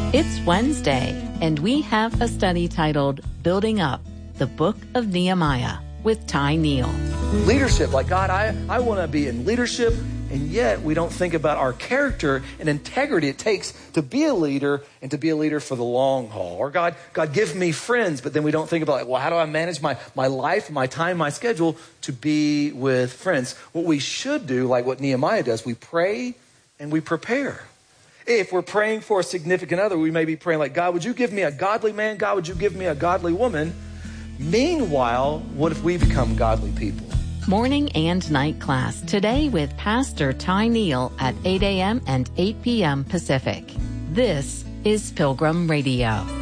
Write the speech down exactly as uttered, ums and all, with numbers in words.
It's Wednesday, and we have a study titled Building Up, the Book of Nehemiah with Ty Neal. Leadership, like God, I, I want to be in leadership, and yet we don't think about our character and integrity it takes to be a leader and to be a leader for the long haul. Or God, God, give me friends, but then we don't think about, like, well, how do I manage my, my life, my time, my schedule to be with friends? What we should do, like what Nehemiah does, we pray and we prepare. If we're praying for a significant other, we may be praying like, God, would you give me a godly man? God, would you give me a godly woman? Meanwhile, what if we become godly people? Morning and night class today with Pastor Ty Neal at eight a.m. and eight p.m. Pacific. This is Pilgrim Radio.